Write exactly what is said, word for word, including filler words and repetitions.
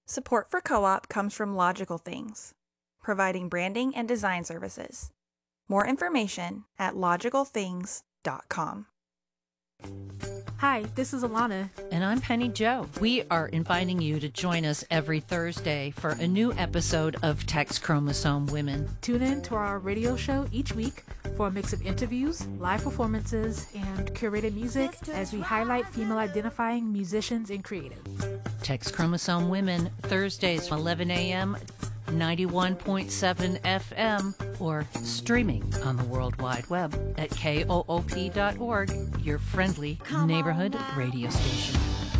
Support for Co-op comes from Logical Things, providing branding and design services. More information at logical things dot com. Hi, this is Alana. And I'm Penny Joe. We are inviting you to join us every Thursday for a new episode of Tex Chromosome Women. Tune in to our radio show each week for a mix of interviews, live performances, and curated music as we highlight female-identifying musicians and creatives. Tex Chromosome Women, Thursdays, eleven a.m., ninety-one point seven F M, or streaming on the World Wide Web at K O O P dot org, your friendly neighborhood radio station.